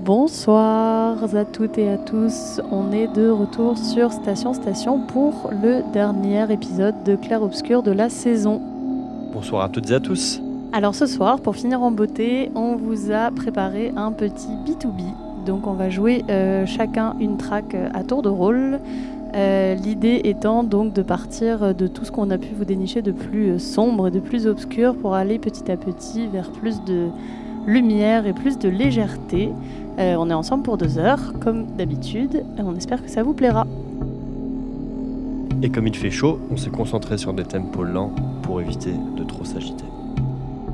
Bonsoir à toutes et à tous, on est de retour sur Station pour le dernier épisode de Clair Obscur de la saison. Bonsoir à toutes et à tous. Alors ce soir, pour finir en beauté, on vous a préparé un petit B2B. Donc on va jouer chacun une track à tour de rôle. L'idée étant donc de partir de tout ce qu'on a pu vous dénicher de plus sombre et de plus obscur pour aller petit à petit vers plus de lumière et plus de légèreté. On est ensemble pour 2 heures, comme d'habitude, et on espère que ça vous plaira. Et comme il fait chaud, on s'est concentré sur des tempos lents pour éviter de trop s'agiter.